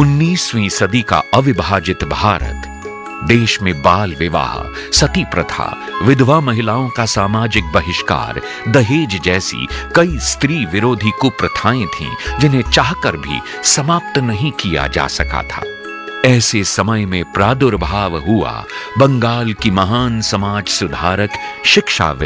19वीं सदी का अविभाजित भारत, देश में बाल विवाह, सती प्रथा, विधवा महिलाओं का सामाजिक बहिष्कार, दहेज जैसी कई स्त्री विरोधी कुप्रथाएं थीं जिन्हें चाहकर भी समाप्त नहीं किया जा सका था। ऐसे समय में प्रादुर्भाव हुआ बंगाल की महान समाज सुधारक, शिक्षा